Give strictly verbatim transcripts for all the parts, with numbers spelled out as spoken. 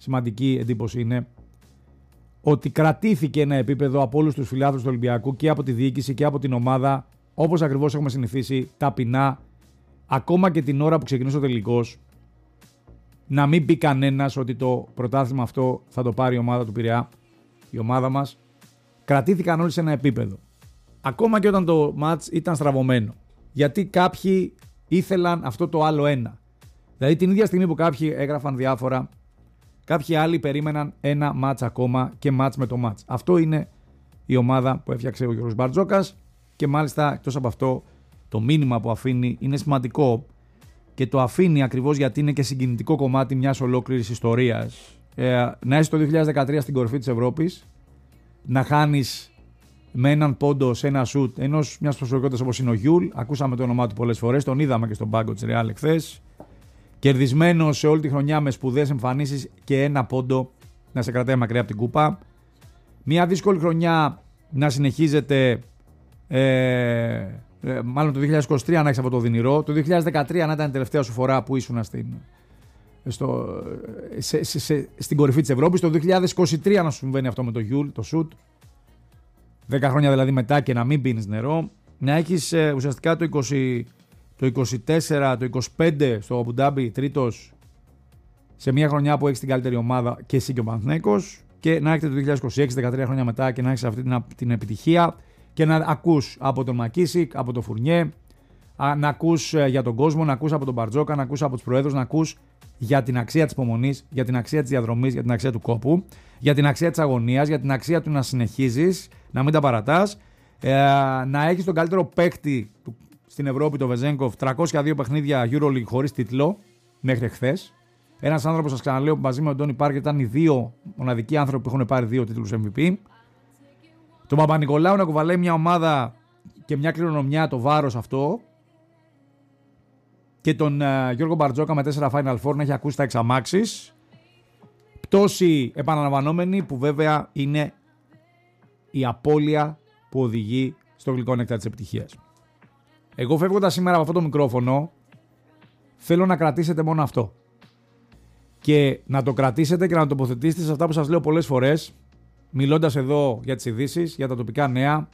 σημαντική εντύπωση είναι ότι κρατήθηκε ένα επίπεδο από όλους τους φιλάθλους του Ολυμπιακού και από τη διοίκηση και από την ομάδα, όπως ακριβώς έχουμε συνηθίσει, ταπεινά, ακόμα και την ώρα που ξεκινούσε ο τελικός, να μην πει κανένας ότι το πρωτάθλημα αυτό θα το πάρει η ομάδα του Πειραιά, η ομάδα μας. Κρατήθηκαν όλοι σε ένα επίπεδο. Ακόμα και όταν το μάτς ήταν στραβωμένο. Γιατί κάποιοι ήθελαν αυτό το άλλο ένα. Δηλαδή την ίδια στιγμή που κάποιοι έγραφαν διάφορα, κάποιοι άλλοι περίμεναν ένα μάτς ακόμα και μάτς με το μάτς. Αυτό είναι η ομάδα που έφτιαξε ο Γιώργος Μπαρτζόκας και μάλιστα εκτός από αυτό το μήνυμα που αφήνει είναι σημαντικό και το αφήνει ακριβώς γιατί είναι και συγκινητικό κομμάτι μιας ολόκληρης ιστορίας. Ε, να είσαι το δύο χιλιάδες δεκατρία στην κορυφή της Ευρώπης, να χάνεις με έναν πόντο σε ένα σουτ ενός μιας προσωπικότητας όπως είναι ο Γιούλ, ακούσαμε το όνομά του πολλές φορές, τον είδαμε και στον πάγκο της Ρεάλ εχθές. Κερδισμένο σε όλη τη χρονιά με σπουδαίες εμφανίσεις και ένα πόντο να σε κρατάει μακριά από την κούπα. Μια δύσκολη χρονιά να συνεχίζεται, ε, ε, μάλλον το δύο χιλιάδες είκοσι τρία να έχεις αυτό το οδυνηρό, το δύο χιλιάδες δεκατρία να ήταν η τελευταία σου φορά που ήσουν στην, στο, σε, σε, σε, στην κορυφή της Ευρώπης, το δύο χιλιάδες είκοσι τρία να σου συμβαίνει αυτό με το Γιούλ, το σουτ, δέκα χρόνια δηλαδή μετά και να μην πίνεις νερό, να έχεις ε, ουσιαστικά το είκοσι, το είκοσι τέσσερα, το είκοσι πέντε στο Αμπουντάμπι τρίτος σε μια χρονιά που έχεις την καλύτερη ομάδα και εσύ και ο Παναθηναίκος και να έχετε το δύο χιλιάδες είκοσι έξι, δεκατρία χρόνια μετά και να έχεις αυτή την, την επιτυχία και να ακούς από τον Μακίσικ, από τον Φουρνιέ, να ακούς για τον κόσμο, να ακούς από τον Μπαρτζόκα, να ακούς από τους προέδρους, να ακούς για την αξία της υπομονής, για την αξία της διαδρομής, για την αξία του κόπου, για την αξία της αγωνίας, για την αξία του να συνεχίζεις, να μην τα παρατάς, ε, να έχεις τον καλύτερο παίκτη στην Ευρώπη, τον Βεζένκοφ, τριακόσια δύο παιχνίδια EuroLeague χωρίς τίτλο μέχρι χθες. Ένας άνθρωπος, σας ξαναλέω, που μαζί με τον Τόνι Πάρκερ ήταν οι δύο μοναδικοί άνθρωποι που έχουν πάρει δύο τίτλους εμ βι πι. Τον Παπα-Νικολάου να κουβαλάει μια ομάδα και μια κληρονομιά, το βάρος αυτό. Και τον uh, Γιώργο Μπαρτζόκα με τέσσερα Final Four να έχει ακούσει τα εξαμάξεις. Πτώση επαναλαμβανόμενη που βέβαια είναι η απώλεια που οδηγεί στο γλυκό νέκταρ της επιτυχίας. Εγώ φεύγοντας σήμερα από αυτό το μικρόφωνο θέλω να κρατήσετε μόνο αυτό. Και να το κρατήσετε και να το τοποθετήσετε σε αυτά που σας λέω πολλές φορές, μιλώντας εδώ για τις ειδήσεις, για τα τοπικά νέα.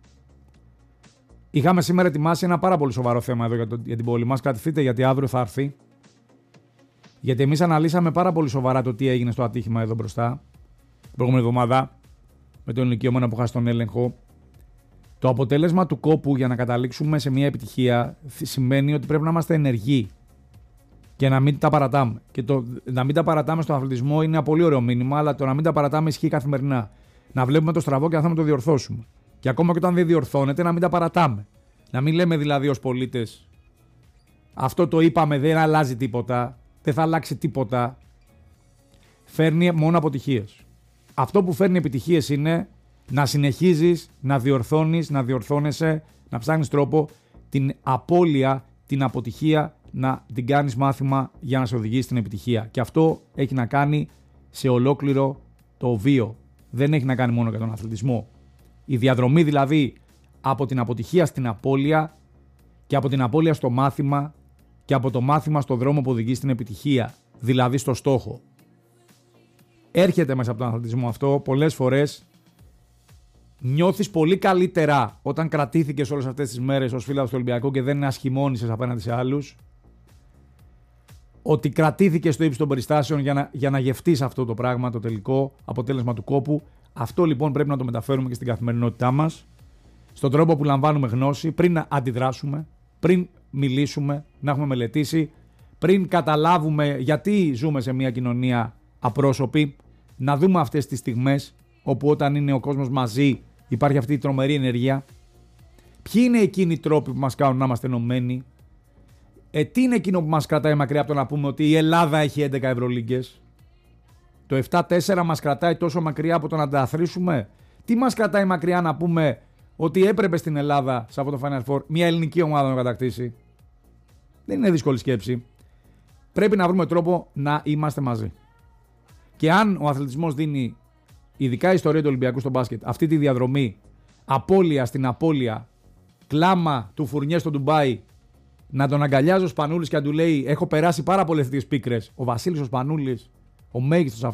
Είχαμε σήμερα ετοιμάσει ένα πάρα πολύ σοβαρό θέμα εδώ για, το, για την πόλη μας. Κρατηθείτε γιατί αύριο θα έρθει. Γιατί εμείς αναλύσαμε πάρα πολύ σοβαρά το τι έγινε στο ατύχημα εδώ μπροστά την προηγούμενη εβδομάδα με τον ηλικιωμένο που χάσει τον έλεγχο. Το αποτέλεσμα του κόπου για να καταλήξουμε σε μια επιτυχία σημαίνει ότι πρέπει να είμαστε ενεργοί και να μην τα παρατάμε. Και το να μην τα παρατάμε στον αθλητισμό είναι ένα πολύ ωραίο μήνυμα, αλλά το να μην τα παρατάμε ισχύει καθημερινά. Να βλέπουμε το στραβό και να θέλουμε να το διορθώσουμε. Και ακόμα και όταν δεν διορθώνεται, να μην τα παρατάμε. Να μην λέμε δηλαδή ως πολίτες, αυτό το είπαμε, δεν αλλάζει τίποτα, δεν θα αλλάξει τίποτα. Φέρνει μόνο αποτυχίες. Αυτό που φέρνει επιτυχίες είναι να συνεχίζεις, να διορθώνεις, να διορθώνεσαι, να ψάχνεις τρόπο την απώλεια, την αποτυχία να την κάνεις μάθημα για να σε οδηγήσει στην επιτυχία. Και αυτό έχει να κάνει σε ολόκληρο το βίο. Δεν έχει να κάνει μόνο για τον αθλητισμό. Η διαδρομή δηλαδή από την αποτυχία στην απώλεια και από την απώλεια στο μάθημα και από το μάθημα στο δρόμο που οδηγεί στην επιτυχία, δηλαδή στο στόχο. Έρχεται μέσα από τον αθλητισμό αυτό πολλές φορές. Νιώθεις πολύ καλύτερα όταν κρατήθηκες όλες αυτές τις μέρες ως φίλαθλος του Ολυμπιακού και δεν ασχημώνησες απέναντι σε άλλους. Ότι κρατήθηκες στο ύψος των περιστάσεων για να, για να γευτείς αυτό το πράγμα, το τελικό αποτέλεσμα του κόπου. Αυτό λοιπόν πρέπει να το μεταφέρουμε και στην καθημερινότητά μας. Στον τρόπο που λαμβάνουμε γνώση, πριν να αντιδράσουμε, πριν μιλήσουμε, να έχουμε μελετήσει, πριν καταλάβουμε γιατί ζούμε σε μια κοινωνία απρόσωπη, να δούμε αυτές τις στιγμές όπου όταν είναι ο κόσμος μαζί υπάρχει αυτή η τρομερή ενέργεια. Ποιοι είναι εκείνοι οι τρόποι που μας κάνουν να είμαστε ενωμένοι. Ε, τι είναι εκείνο που μας κρατάει μακριά από το να πούμε ότι η Ελλάδα έχει έντεκα Ευρωλίγκες. Το επτά τέσσερα μας κρατάει τόσο μακριά από το να τα αθροίσουμε. Τι μας κρατάει μακριά να πούμε ότι έπρεπε στην Ελλάδα σε αυτό το Final Four μια ελληνική ομάδα να κατακτήσει. Δεν είναι δύσκολη σκέψη. Πρέπει να βρούμε τρόπο να είμαστε μαζί. Και αν ο αθλητισμός δίνει, ειδικά η ιστορία του Ολυμπιακού στο μπάσκετ, αυτή τη διαδρομή, απώλεια στην απώλεια, κλάμα του Φουρνιέ στο Ντουμπάι, να τον αγκαλιάζει ο Σπανούλης και να του λέει: έχω περάσει πάρα πολλές τέτοιες πίκρες. Ο Βασίλης ο Σπανούλης, ο μέγιστος